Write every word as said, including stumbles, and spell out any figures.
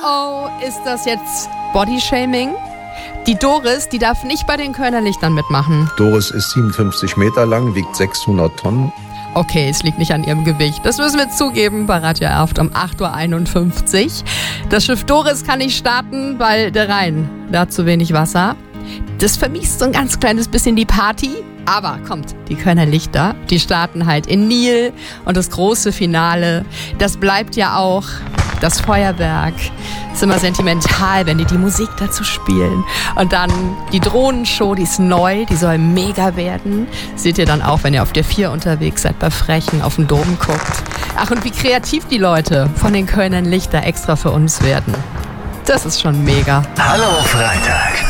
oh, ist das jetzt Bodyshaming? Die Doris, die darf nicht bei den Kölner Lichtern mitmachen. Doris ist siebenundfünfzig Meter lang, wiegt sechshundert Tonnen. Okay, es liegt nicht an ihrem Gewicht. Das müssen wir zugeben bei Radio Erft um acht Uhr einundfünfzig. Das Schiff Doris kann nicht starten, weil der Rhein, der hat zu wenig Wasser. Das vermiest so ein ganz kleines bisschen die Party. Aber kommt, die Kölner Lichter, die starten halt in Nil. Und das große Finale, das bleibt ja auch das Feuerwerk. Ist immer sentimental, wenn die die Musik dazu spielen. Und dann die Drohnenshow, die ist neu, die soll mega werden. Seht ihr dann auch, wenn ihr auf der vier unterwegs seid, bei Frechen auf den Dom guckt. Ach, und wie kreativ die Leute von den Kölner Lichter extra für uns werden. Das ist schon mega. Hallo Freitag.